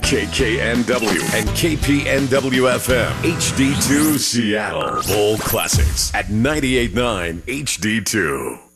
KKNW and KPNW FM HD2 Seattle. Bowl Classics at 98.9 HD2.